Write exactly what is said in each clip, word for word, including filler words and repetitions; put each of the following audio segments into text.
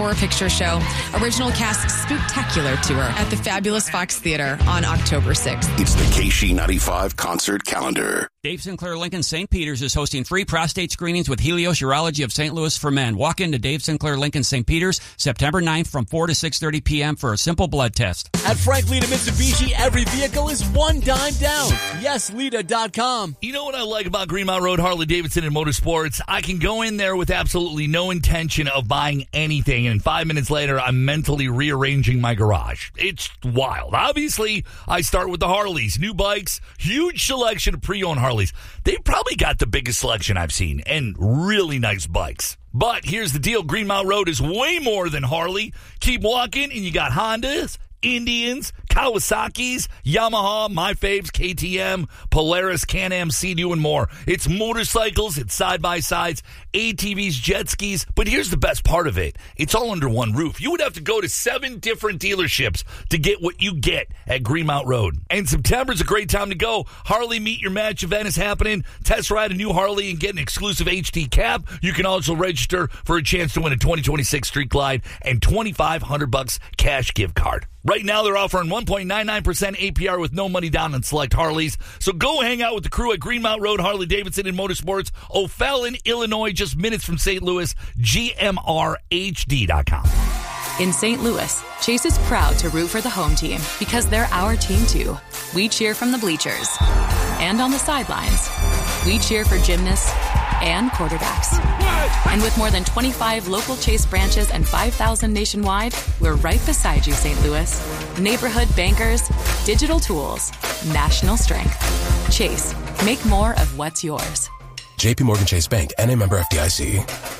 Horror Picture Show Original Cast Spooktacular Tour at the fabulous Fox Theater on October sixth. It's the K S H E ninety-five concert calendar. Dave Sinclair Lincoln Saint Peter's is hosting free prostate screenings with Helios Urology of Saint Louis for men. Walk into Dave Sinclair Lincoln Saint Peter's September ninth from four to six thirty p.m. for a simple blood test. At Frank Lita Mitsubishi, every vehicle is one dime down. yes lita dot com. You know what I like about Greenmount Road Harley-Davidson and Motorsports? I can go in there with absolutely no intention of buying anything, and five minutes later, I'm mentally rearranging my garage. It's wild. Obviously, I start with the Harleys. New bikes, huge selection of pre-owned Harleys. They've probably got the biggest selection I've seen, and really nice bikes. But here's the deal. Greenmount Road is way more than Harley. Keep walking, and you got Hondas, Indians, Kawasaki's, Yamaha, my faves, K T M, Polaris, Can-Am, Sea-Doo, and more. It's motorcycles, it's side-by-sides, A T Vs, jet skis. But here's the best part of it. It's all under one roof. You would have to go to seven different dealerships to get what you get at Greenmount Road. And September's a great time to go. Harley Meet Your Match event is happening. Test ride a new Harley and get an exclusive H D cap. You can also register for a chance to win a twenty twenty-six Street Glide and twenty-five hundred bucks cash gift card. Right now, they're offering one point nine nine percent A P R with no money down on select Harleys. So go hang out with the crew at Greenmount Road Harley-Davidson and Motorsports, O'Fallon, Illinois, just minutes from Saint Louis, G M R H D dot com. In Saint Louis, Chase is proud to root for the home team because they're our team too. We cheer from the bleachers and on the sidelines. We cheer for gymnasts and quarterbacks. And with more than twenty-five local Chase branches and five thousand nationwide, we're right beside you, Saint Louis. Neighborhood bankers, digital tools, national strength. Chase, make more of what's yours. J P Morgan Chase Bank, N A member F D I C.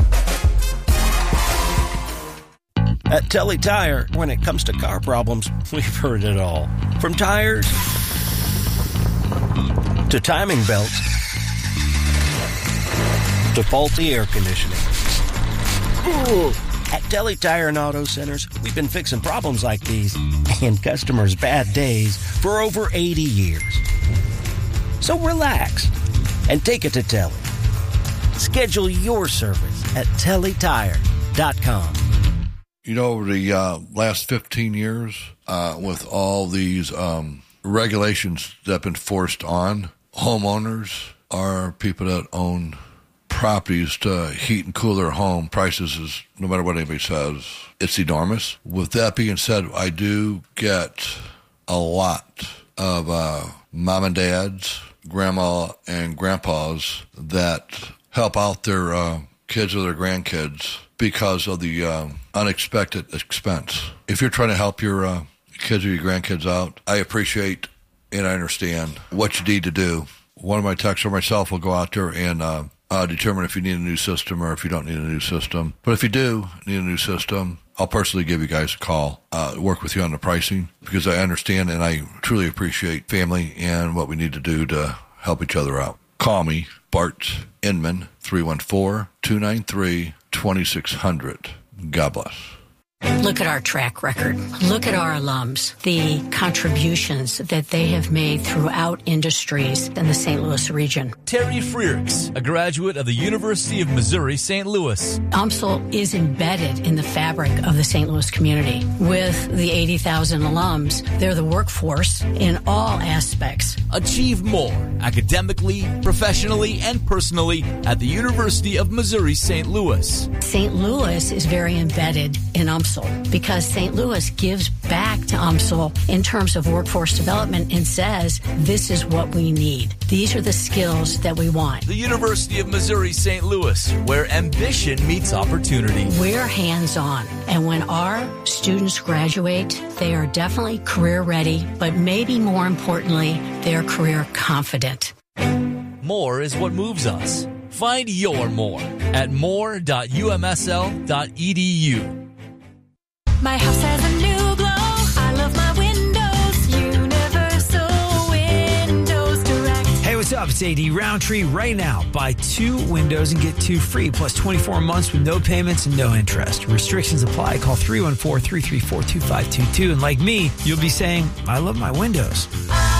At Telly Tire, when it comes to car problems, we've heard it all. From tires to timing belts to faulty air conditioning. Ooh. At Telly Tire and Auto Centers, we've been fixing problems like these and customers' bad days for over eighty years. So relax and take it to Telly. Schedule your service at telly tire dot com. You know, over the uh, last fifteen years, uh, with all these um, regulations that have been forced on homeowners or people that own properties to heat and cool their home, prices is, no matter what anybody says, it's enormous. With that being said, I do get a lot of uh, mom and dads, grandma and grandpas that help out their uh, kids or their grandkids because of the uh, unexpected expense. If you're trying to help your uh, kids or your grandkids out, I appreciate and I understand what you need to do. One of my techs or myself will go out there and uh, uh, determine if you need a new system or if you don't need a new system. But if you do need a new system, I'll personally give you guys a call, uh, work with you on the pricing, because I understand and I truly appreciate family and what we need to do to help each other out. Call me, Bart Inman, three one four, two nine three, two six zero zero. God bless. Look at our track record. Look at our alums, the contributions that they have made throughout industries in the Saint Louis region. Terry Freeriks, a graduate of the University of Missouri, Saint Louis. UMSL is embedded in the fabric of the Saint Louis community. With the eighty thousand alums, they're the workforce in all aspects. Achieve more academically, professionally, and personally at the University of Missouri, Saint Louis. Saint Louis is very embedded in UMSL because Saint Louis gives back to UMSL in terms of workforce development and says, this is what we need. These are the skills that we want. The University of Missouri, Saint Louis, where ambition meets opportunity. We're hands-on, and when our students graduate, they are definitely career ready, but maybe more importantly, they're career confident. More is what moves us. Find your more at more dot u m s l dot e d u. My house has a new glow. I love my windows. Universal Windows Direct. Hey, what's up? It's A D Roundtree. Right now, buy two windows and get two free, plus twenty-four months with no payments and no interest. Restrictions apply. Call three one four, three three four, two five two two. And like me, you'll be saying, I love my windows.